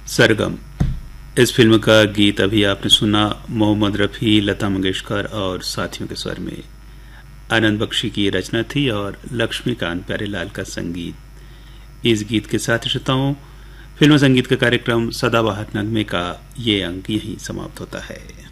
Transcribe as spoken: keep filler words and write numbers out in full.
सरगम। इस फिल्म का गीत अभी आपने सुना मोहम्मद रफ़ी, लता मंगेशकर और साथियों के स्वर में। आनंद बख्शी की रचना थी और लक्ष्मीकांत प्यारेलाल का संगीत। इस गीत के साथ श्रोताओं, फिल्म संगीत का कार्यक्रम सदाबहार नगमे का ये अंक यहीं समाप्त होता है।